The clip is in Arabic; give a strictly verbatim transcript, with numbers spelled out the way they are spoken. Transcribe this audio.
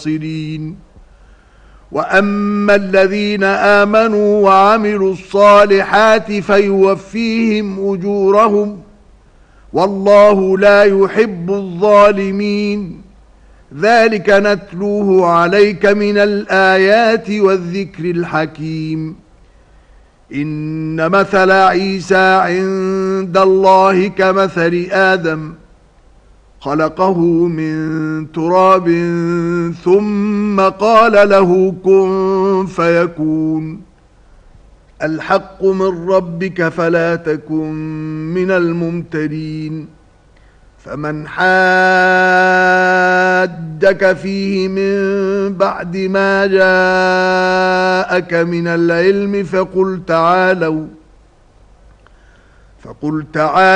وأما الذين آمنوا وعملوا الصالحات فيوفيهم أجورهم والله لا يحب الظالمين. ذلك نتلوه عليك من الآيات والذكر الحكيم. إن مثل عيسى عند الله كمثل آدم خلقه من تراب ثم قال له كن فيكون. الحق من ربك فلا تكن من الممترين. فمن حادك فيه من بعد ما جاءك من العلم فقل تعالوا فقل تعالوا